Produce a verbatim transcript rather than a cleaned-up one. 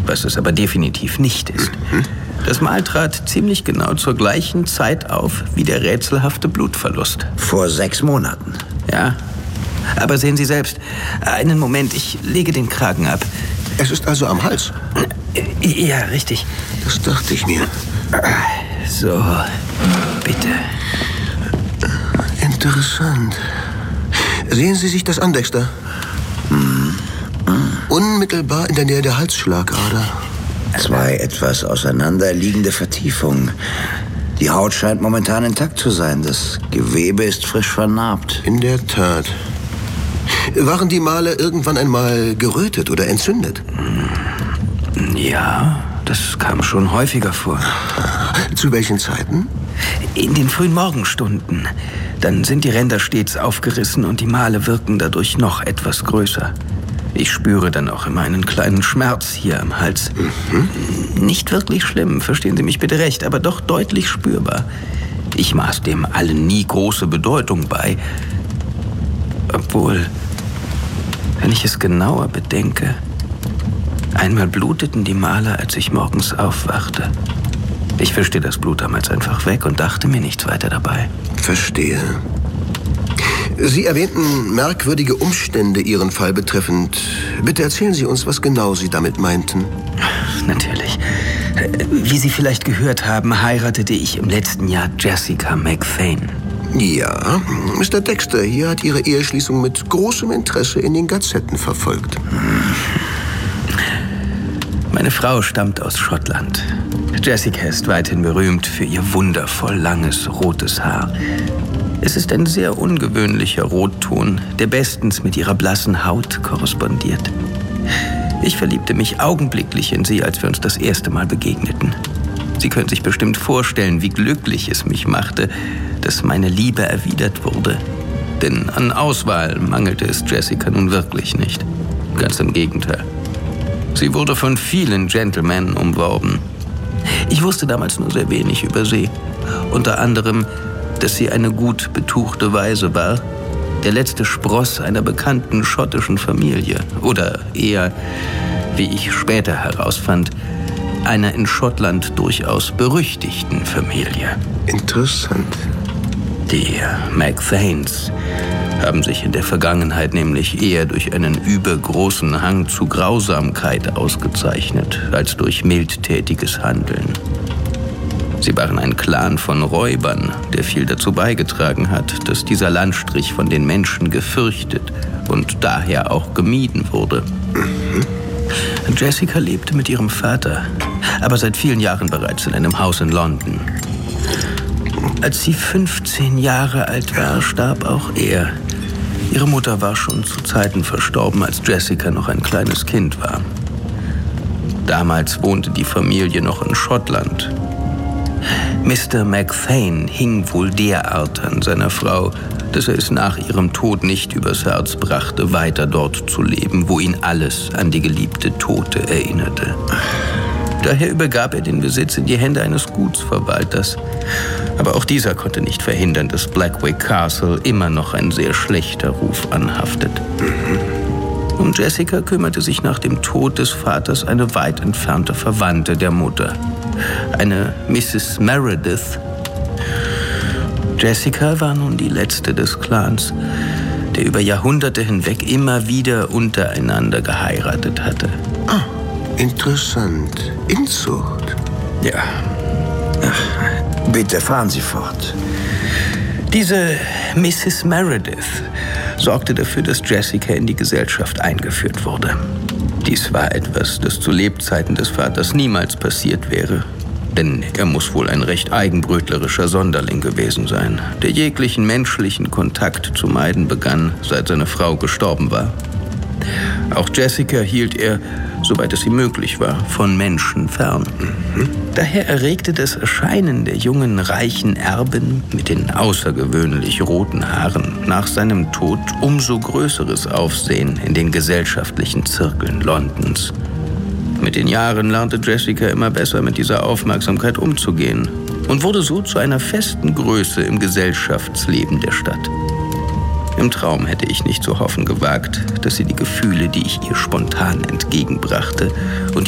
was es aber definitiv nicht ist. Mhm. Das Mal trat ziemlich genau zur gleichen Zeit auf wie der rätselhafte Blutverlust. Vor sechs Monaten. Ja, aber sehen Sie selbst. Einen Moment, ich lege den Kragen ab. Es ist also am Hals? Ja, richtig. Das dachte ich mir. So, bitte. Interessant. Sehen Sie sich das an, Dexter. Hm. Unmittelbar in der Nähe der Halsschlagader. Zwei etwas auseinanderliegende Vertiefungen. Die Haut scheint momentan intakt zu sein. Das Gewebe ist frisch vernarbt. In der Tat. Waren die Male irgendwann einmal gerötet oder entzündet? Ja, das kam schon häufiger vor. Zu welchen Zeiten? In den frühen Morgenstunden. Dann sind die Ränder stets aufgerissen und die Male wirken dadurch noch etwas größer. Ich spüre dann auch immer einen kleinen Schmerz hier am Hals. Mhm. Nicht wirklich schlimm, verstehen Sie mich bitte recht, aber doch deutlich spürbar. Ich maß dem allen nie große Bedeutung bei. Obwohl, wenn ich es genauer bedenke, einmal bluteten die Male, als ich morgens aufwachte. Ich wischte das Blut damals einfach weg und dachte mir nichts weiter dabei. Verstehe. Sie erwähnten merkwürdige Umstände Ihren Fall betreffend. Bitte erzählen Sie uns, was genau Sie damit meinten. Natürlich. Wie Sie vielleicht gehört haben, heiratete ich im letzten Jahr Jessica McFane. Ja, Mister Dexter hier hat Ihre Eheschließung mit großem Interesse in den Gazetten verfolgt. Meine Frau stammt aus Schottland. Jessica ist weithin berühmt für ihr wundervoll langes, rotes Haar. Es ist ein sehr ungewöhnlicher Rotton, der bestens mit ihrer blassen Haut korrespondiert. Ich verliebte mich augenblicklich in sie, als wir uns das erste Mal begegneten. Sie können sich bestimmt vorstellen, wie glücklich es mich machte, dass meine Liebe erwidert wurde. Denn an Auswahl mangelte es Jessica nun wirklich nicht. Ganz im Gegenteil. Sie wurde von vielen Gentlemen umworben. Ich wusste damals nur sehr wenig über sie. Unter anderem, dass sie eine gut betuchte Waise war, der letzte Spross einer bekannten schottischen Familie. Oder eher, wie ich später herausfand, einer in Schottland durchaus berüchtigten Familie. Interessant. Die McFanes haben sich in der Vergangenheit nämlich eher durch einen übergroßen Hang zu Grausamkeit ausgezeichnet, als durch mildtätiges Handeln. Sie waren ein Clan von Räubern, der viel dazu beigetragen hat, dass dieser Landstrich von den Menschen gefürchtet und daher auch gemieden wurde. Mhm. Jessica lebte mit ihrem Vater, aber seit vielen Jahren bereits in einem Haus in London. Als sie fünfzehn Jahre alt war, starb auch er. Ihre Mutter war schon zu Zeiten verstorben, als Jessica noch ein kleines Kind war. Damals wohnte die Familie noch in Schottland. Mister McFane hing wohl derart an seiner Frau, dass er es nach ihrem Tod nicht übers Herz brachte, weiter dort zu leben, wo ihn alles an die geliebte Tote erinnerte. Daher übergab er den Besitz in die Hände eines Gutsverwalters. Aber auch dieser konnte nicht verhindern, dass Blackwick Castle immer noch ein sehr schlechter Ruf anhaftet. Um Jessica kümmerte sich nach dem Tod des Vaters eine weit entfernte Verwandte der Mutter, eine Misses Meredith. Jessica war nun die letzte des Clans, der über Jahrhunderte hinweg immer wieder untereinander geheiratet hatte. Ah, interessant. Inzucht. Ja. Ach, bitte fahren Sie fort. Diese Misses Meredith sorgte dafür, dass Jessica in die Gesellschaft eingeführt wurde. Dies war etwas, das zu Lebzeiten des Vaters niemals passiert wäre. Denn er muss wohl ein recht eigenbrötlerischer Sonderling gewesen sein, der jeglichen menschlichen Kontakt zu meiden begann, seit seine Frau gestorben war. Auch Jessica hielt er, soweit es ihm möglich war, von Menschen fern. Mhm. Daher erregte das Erscheinen der jungen, reichen Erbin mit den außergewöhnlich roten Haaren nach seinem Tod umso größeres Aufsehen in den gesellschaftlichen Zirkeln Londons. Mit den Jahren lernte Jessica immer besser mit dieser Aufmerksamkeit umzugehen und wurde so zu einer festen Größe im Gesellschaftsleben der Stadt. Im Traum hätte ich nicht zu hoffen gewagt, dass sie die Gefühle, die ich ihr spontan entgegenbrachte und